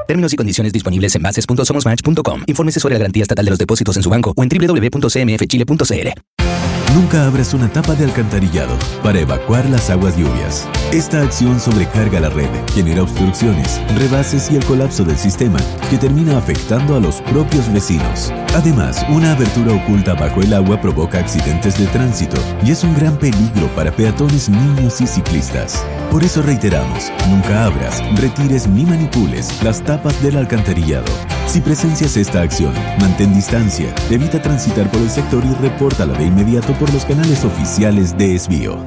Términos y condiciones disponibles en bases.somosmatch.com. Infórmese sobre la garantía estatal de los depósitos en su banco o en www.cmfchile.cl. Nunca abras una tapa de alcantarillado para evacuar las aguas lluvias. Esta acción sobrecarga la red, genera obstrucciones, rebases y el colapso del sistema, que termina afectando a los propios vecinos. Además, una abertura oculta bajo el agua provoca accidentes de tránsito y es un gran peligro para peatones, niños y ciclistas. Por eso reiteramos, nunca abras, retires ni manipules las tapas del alcantarillado. Si presencias esta acción, mantén distancia, evita transitar por el sector y repórtala de inmediato por los canales oficiales de Esbio.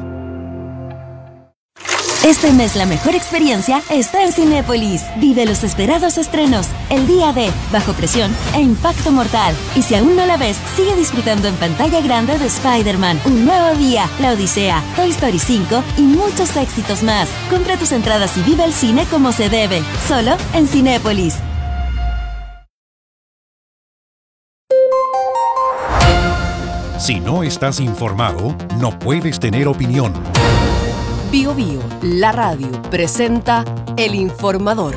Este mes la mejor experiencia está en Cinépolis. Vive los esperados estrenos, El Día de, Bajo Presión e Impacto Mortal. Y si aún no la ves, sigue disfrutando en pantalla grande de Spider-Man, Un Nuevo Día, La Odisea, Toy Story 5 y muchos éxitos más. Compra tus entradas y vive el cine como se debe, solo en Cinépolis. Si no estás informado, no puedes tener opinión. Bio Bio, la radio, presenta El Informador.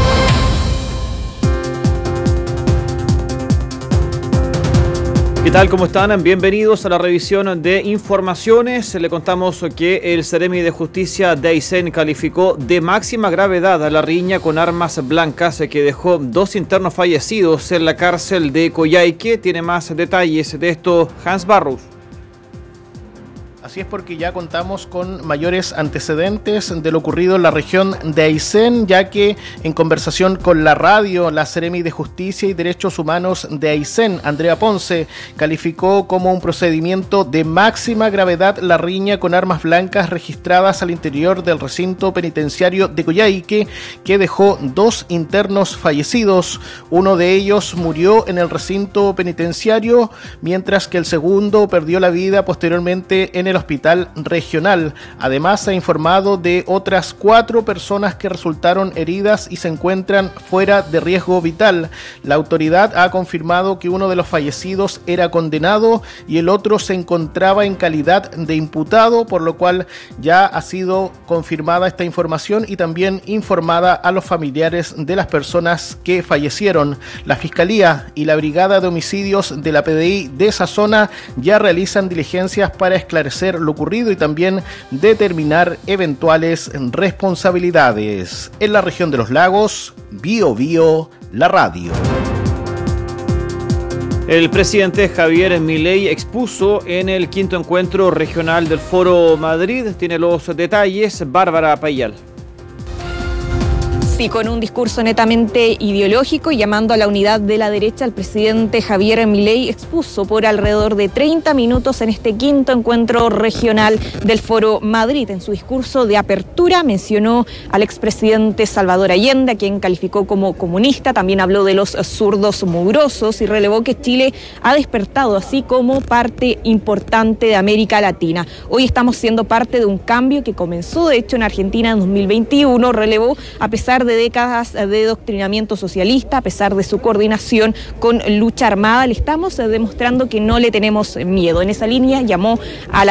¿Qué tal? ¿Cómo están? Bienvenidos a la revisión de informaciones. Le contamos que el Seremi de Justicia de Aysén calificó de máxima gravedad a la riña con armas blancas que dejó 2 internos fallecidos en la cárcel de Coyhaique. Tiene más detalles de esto Hans Barros. Así es, porque ya contamos con mayores antecedentes de lo ocurrido en la región de Aysén, ya que en conversación con la radio, la Seremi de Justicia y Derechos Humanos de Aysén, Andrea Ponce, calificó como un procedimiento de máxima gravedad la riña con armas blancas registradas al interior del recinto penitenciario de Coyhaique, que dejó 2 internos fallecidos. Uno de ellos murió en el recinto penitenciario, mientras que el segundo perdió la vida posteriormente en el hospital regional. Además, se ha informado de otras 4 personas que resultaron heridas y se encuentran fuera de riesgo vital. La autoridad ha confirmado que uno de los fallecidos era condenado y el otro se encontraba en calidad de imputado, por lo cual ya ha sido confirmada esta información y también informada a los familiares de las personas que fallecieron. La Fiscalía y la Brigada de Homicidios de la PDI de esa zona ya realizan diligencias para esclarecer lo ocurrido y también determinar eventuales responsabilidades. En la región de los lagos, Bio Bio, la radio. El presidente Javier Milei expuso en el 5º encuentro regional del Foro Madrid. Tiene los detalles Bárbara Payal. Sí, con un discurso netamente ideológico y llamando a la unidad de la derecha, el presidente Javier Milei expuso por alrededor de 30 minutos en este 5º encuentro regional del Foro Madrid. En su discurso de apertura mencionó al expresidente Salvador Allende, a quien calificó como comunista. También habló de los zurdos mugrosos y relevó que Chile ha despertado así como parte importante de América Latina. Hoy estamos siendo parte de un cambio que comenzó de hecho en Argentina en 2021, relevó, a pesar de décadas de doctrinamiento socialista, a pesar de su coordinación con lucha armada, le estamos demostrando que no le tenemos miedo. En esa línea llamó a la